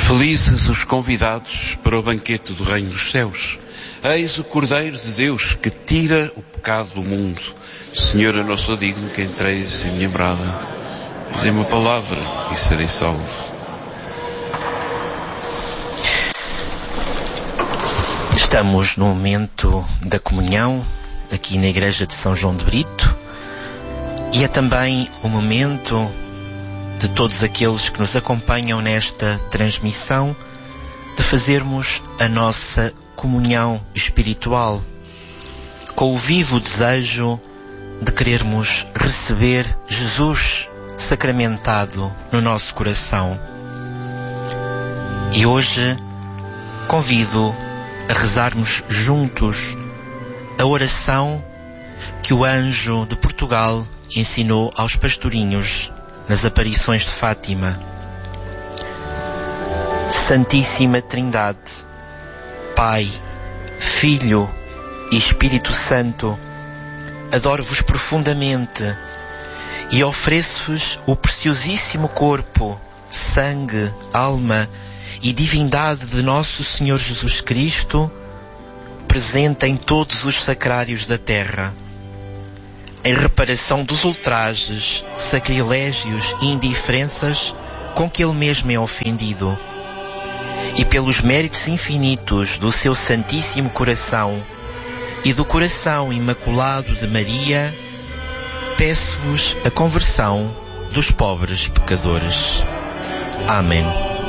Felizes os convidados para o banquete do Reino dos Céus. Eis o Cordeiro de Deus que tira o pecado do mundo. Senhor, eu não sou digno que entreis em minha morada. Dizei uma palavra e serei salvo. Estamos no momento da comunhão aqui na Igreja de São João de Brito e é também o momento de todos aqueles que nos acompanham nesta transmissão de fazermos a nossa comunhão espiritual com o vivo desejo de querermos receber Jesus sacramentado no nosso coração. E hoje convido a rezarmos juntos a oração que o anjo de Portugal ensinou aos pastorinhos nas aparições de Fátima. Santíssima Trindade, Pai, Filho e Espírito Santo, adoro-vos profundamente e ofereço-vos o preciosíssimo corpo, sangue, alma e divindade de nosso Senhor Jesus Cristo, presente em todos os sacrários da terra, em reparação dos ultrajes, sacrilégios e indiferenças com que Ele mesmo é ofendido, e pelos méritos infinitos do seu Santíssimo Coração e do Coração Imaculado de Maria, peço-vos a conversão dos pobres pecadores. Amém.